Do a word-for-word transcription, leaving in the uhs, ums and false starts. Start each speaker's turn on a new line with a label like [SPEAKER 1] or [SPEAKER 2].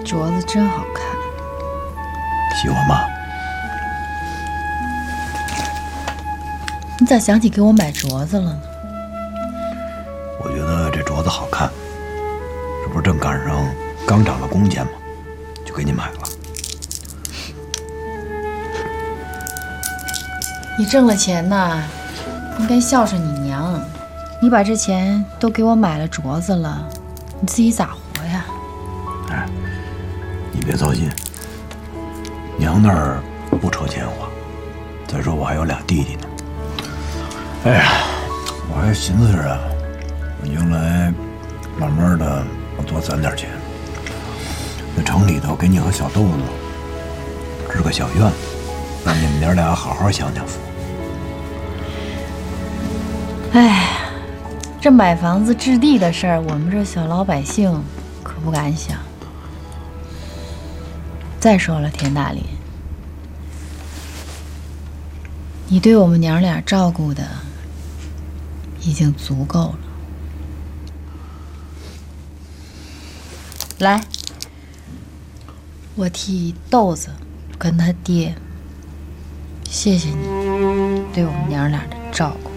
[SPEAKER 1] 镯子真好看。
[SPEAKER 2] 喜欢吗？
[SPEAKER 1] 你咋想起给我买镯子了呢？
[SPEAKER 2] 我觉得这镯子好看，这不是正赶上刚涨了工钱吗？就给你买了。
[SPEAKER 1] 你挣了钱呐，应该孝顺你娘。你把这钱都给我买了镯子了，你自己咋活呀？
[SPEAKER 2] 哎，你别操心，娘那儿不愁钱花。再说我还有俩弟弟呢。哎呀，我还寻思着，我将来慢慢的我多攒点钱，在城里头给你和小豆子支个小院，让你们娘俩好好享享福。
[SPEAKER 1] 哎，这买房子置地的事儿，我们这小老百姓可不敢想。再说了，田大林，你对我们娘俩照顾的已经足够了。来，我替豆子跟他爹谢谢你对我们娘俩的照顾。